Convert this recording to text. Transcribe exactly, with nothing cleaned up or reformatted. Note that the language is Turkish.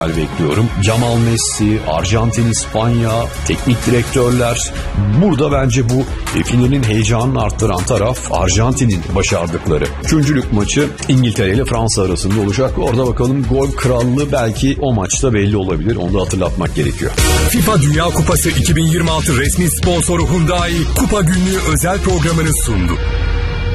bekliyorum. Cemal Messi, Arjantin, İspanya, teknik direktörler. Burada bence bu finalin heyecanını arttıran taraf Arjantin'in başardıkları. Üçüncülük maçı İngiltere ile Fransa arasında olacak. Orada bakalım gol krallığı belki o maçta belli olabilir. Onu da hatırlatmak gerekiyor. FIFA Dünya Kupası iki bin yirmi altı resmi sponsoru Hyundai Kupa Günlüğü özel programını sundu.